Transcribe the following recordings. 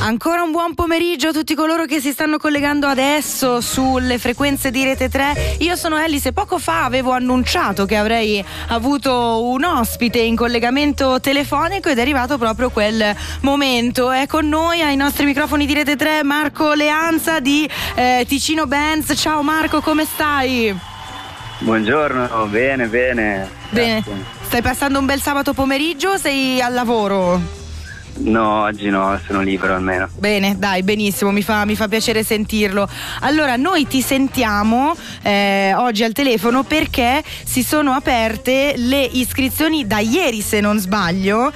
Ancora un buon pomeriggio a tutti coloro che si stanno collegando adesso sulle frequenze di Rete 3. Io sono Ellis e poco fa avevo annunciato che avrei avuto un ospite in collegamento telefonico ed è arrivato proprio quel momento. È con noi ai nostri microfoni di Rete 3 Marco Leanza di Ticino Bands. Ciao Marco, come stai? Buongiorno, bene. Bene. Stai passando un bel sabato pomeriggio o sei al lavoro? No, oggi no, sono libero almeno. Bene, dai, benissimo, mi fa piacere sentirlo. Allora, noi ti sentiamo oggi al telefono perché si sono aperte le iscrizioni da ieri, se non sbaglio,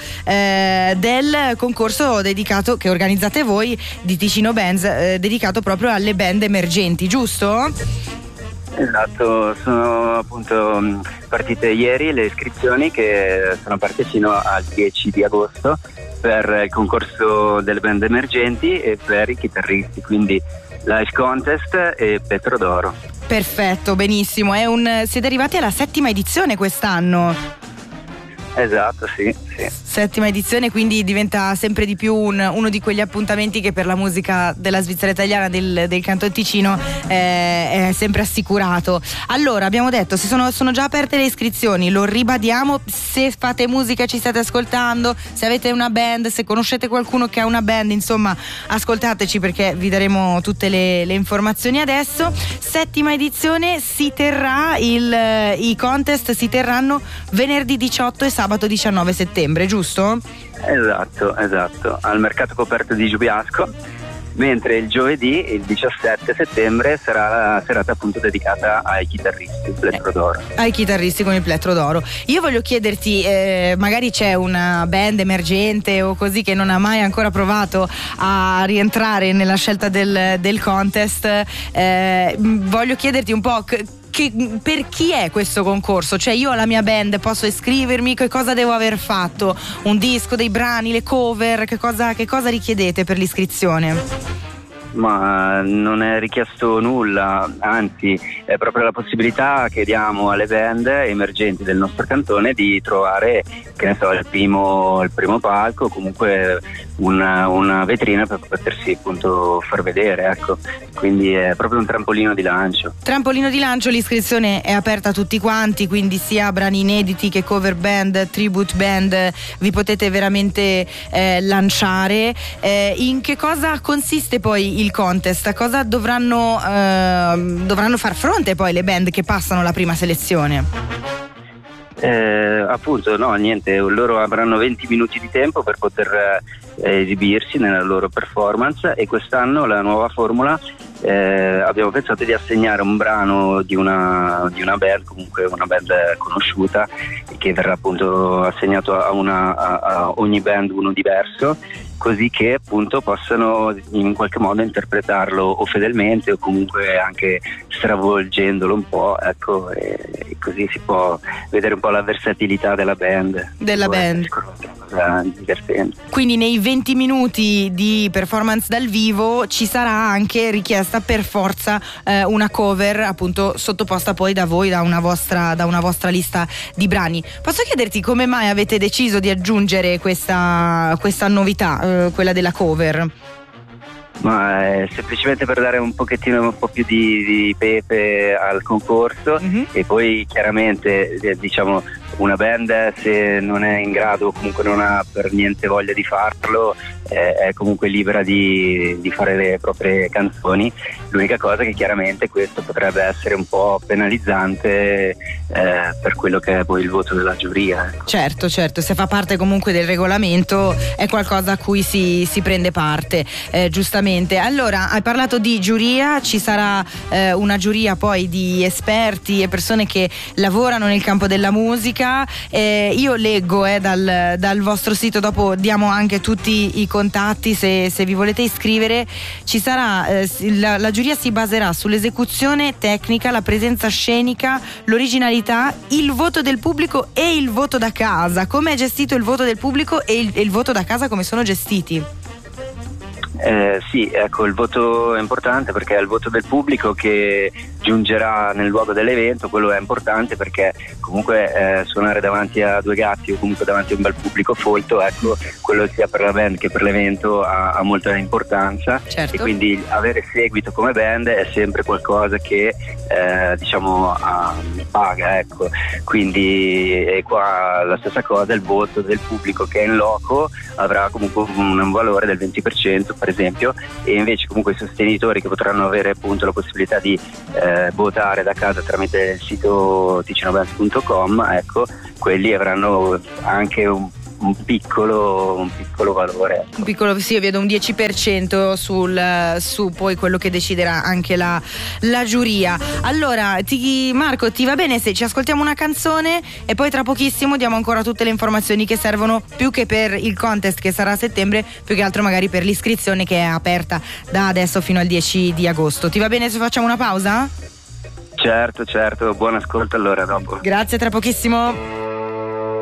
del concorso dedicato che organizzate voi di Ticino Bands, dedicato proprio alle band emergenti, giusto? Esatto, sono appunto partite ieri le iscrizioni che sono aperte fino al 10 di agosto per il concorso delle band emergenti e per i chitarristi, quindi Live Contest e Petrodoro. Perfetto, benissimo. Siete arrivati alla 7ª edizione quest'anno. Esatto, sì. 7ª edizione, quindi diventa sempre di più uno di quegli appuntamenti che per la musica della Svizzera italiana, del Canton Ticino, è sempre assicurato. Allora, abbiamo detto, sono già aperte le iscrizioni, lo ribadiamo: se fate musica, ci state ascoltando, se avete una band, se conoscete qualcuno che ha una band, insomma, ascoltateci perché vi daremo tutte le informazioni adesso. 7ª edizione, si terrà i contest si terranno venerdì 18 e sabato 19 settembre, giusto? Esatto, al mercato coperto di Giubiasco, mentre il giovedì, il 17 settembre, sarà la serata appunto dedicata ai chitarristi, il plettro d'oro. Ai chitarristi con il plettro d'oro. Io voglio chiederti, magari c'è una band emergente o così che non ha mai ancora provato a rientrare nella scelta del contest, voglio chiederti un po' per chi è questo concorso? Cioè, io ho la mia band, posso iscrivermi? Che cosa devo aver fatto? Un disco, dei brani, le cover? Che cosa richiedete per l'iscrizione? Ma non è richiesto nulla, anzi è proprio la possibilità che diamo alle band emergenti del nostro cantone di trovare, che ne so, il primo palco, comunque una vetrina per potersi appunto far vedere, ecco. Quindi è proprio un trampolino di lancio. L'iscrizione è aperta a tutti quanti, quindi sia brani inediti che cover band, tribute band, vi potete veramente lanciare. In che cosa consiste poi il contest? A cosa dovranno far fronte poi le band che passano la prima selezione? Appunto, no, niente, loro avranno 20 minuti di tempo per poter esibirsi nella loro performance, e quest'anno la nuova formula, abbiamo pensato di assegnare un brano di una band, comunque una band conosciuta, che verrà appunto assegnato a ogni band uno diverso, così che appunto possano in qualche modo interpretarlo o fedelmente o comunque anche stravolgendolo un po', ecco, e così si può vedere un po' la versatilità della band. Divertente. Quindi nei 20 minuti di performance dal vivo ci sarà anche richiesta per forza una cover, appunto sottoposta poi da voi, da una vostra lista di brani. Posso chiederti come mai avete deciso di aggiungere questa novità, quella della cover? Ma è semplicemente per dare un po' più di pepe al concorso, e poi chiaramente diciamo una band, se non è in grado o comunque non ha per niente voglia di farlo, è comunque libera di fare le proprie canzoni. L'unica cosa è che chiaramente questo potrebbe essere un po' penalizzante per quello che è poi il voto della giuria, ecco. Certo, se fa parte comunque del regolamento è qualcosa a cui si prende parte, giustamente. Allora, hai parlato di giuria, ci sarà una giuria poi di esperti e persone che lavorano nel campo della musica. Io leggo dal vostro sito, dopo diamo anche tutti i contatti se vi volete iscrivere. Ci sarà la giuria si baserà sull'esecuzione tecnica, la presenza scenica, l'originalità, il voto del pubblico e il voto da casa. Come è gestito il voto del pubblico e il voto da casa, come sono gestiti? Sì, ecco, il voto è importante perché è il voto del pubblico che giungerà nel luogo dell'evento. Quello è importante perché comunque suonare davanti a due gatti o comunque davanti a un bel pubblico folto, ecco, quello sia per la band che per l'evento ha molta importanza. Certo. E quindi avere seguito come band è sempre qualcosa che diciamo paga, ecco. Quindi qua la stessa cosa, il voto del pubblico che è in loco avrà comunque un valore del 20% per esempio, e invece comunque i sostenitori che potranno avere appunto la possibilità di votare da casa tramite il sito ticinobands.com, ecco, quelli avranno anche un piccolo valore, ecco. Un piccolo, sì, io vedo un 10% su poi quello che deciderà anche la giuria. Allora, Marco, ti va bene se ci ascoltiamo una canzone e poi tra pochissimo diamo ancora tutte le informazioni che servono, più che per il contest che sarà a settembre, più che altro magari per l'iscrizione che è aperta da adesso fino al 10 di agosto. Ti va bene se facciamo una pausa? Certo, buon ascolto allora dopo. Grazie, tra pochissimo.